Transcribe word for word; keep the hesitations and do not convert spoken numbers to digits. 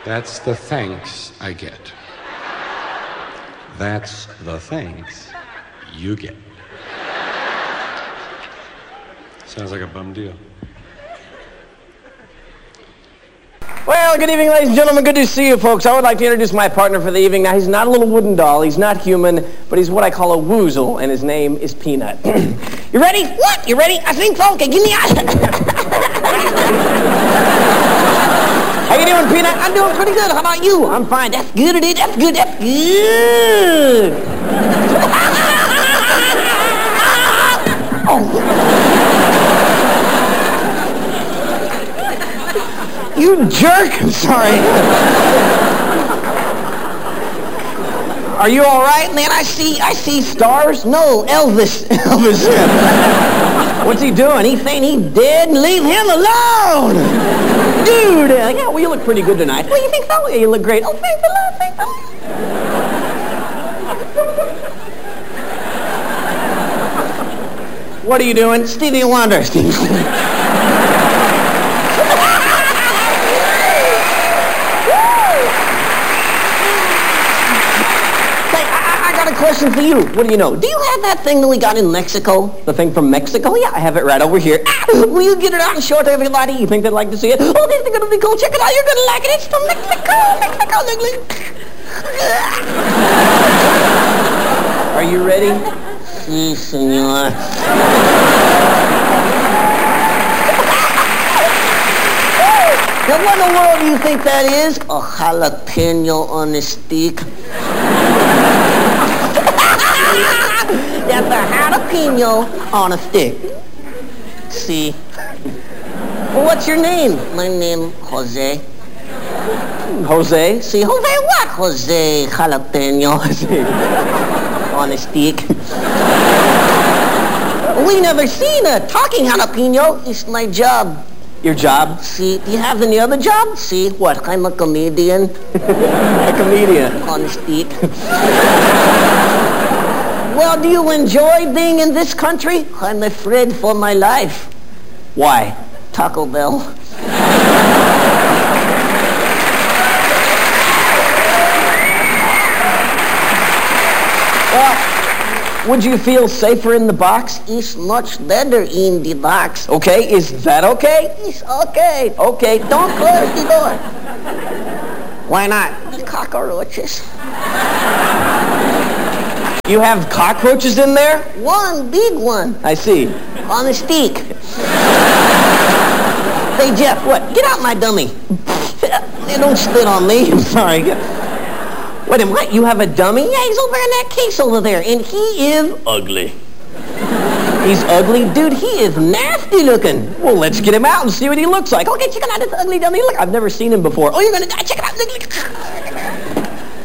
That's the thanks I get. That's the thanks you get. Sounds like a bum deal. Well, good evening, ladies and gentlemen. Good to see you, folks. I would like to introduce my partner for the evening. Now, he's not a little wooden doll. He's not human, but he's what I call a woozle, and his name is Peanut. You ready? What? You ready? I think so. Okay, give me a... How you doing, Peanut? I'm doing pretty good. How about you? I'm fine. That's good, it is. That's good. That's good. Oh. You jerk! I'm sorry. Are you all right, man? I see, I see stars. No, Elvis, Elvis. What's he doing? He's saying he's dead and leave him alone, dude. Uh, yeah, well, you look pretty good tonight. Well, you think so? Yeah, you look great. Oh, thanks a lot. Thanks a lot. What are you doing, Stevie Wonder? Stevie Wonder. Question for you. What do you know? Do you have that thing that we got in Mexico? The thing from Mexico? Yeah, I have it right over here. Ah, will you get it out and show it to everybody? You think they'd like to see it? Oh, this is going to be cool. Check it out. You're going to like it. It's from Mexico. Mexico. Are you ready? Si, senor. Now, what in the world do you think that is? A jalapeno on a stick. That's a jalapeno on a stick. See? Well, what's your name? My name, Jose. Jose? See, Jose what? Jose jalapeno on a stick. We never seen a talking jalapeno. It's my job. Your job? See, do you have any other job? See, what? I'm a comedian. A comedian. On a stick. Well, do you enjoy being in this country? I'm afraid for my life. Why? Taco Bell. Well, would you feel safer in the box? It's much better in the box. Okay, is that okay? It's okay. Okay, don't close the door. Why not? The cockroaches. You have cockroaches in there? One big one. I see. On a stick. Hey, Jeff, what? Get out my dummy. Don't spit on me. I'm sorry. Wait a minute, what? You have a dummy? Yeah, he's over in that case over there, and he is ugly. He's ugly? Dude, he is nasty looking. Well, let's get him out and see what he looks like. Okay, check out this ugly dummy. Look, I've never seen him before. Oh, you're going to die. Check it out. Look, look.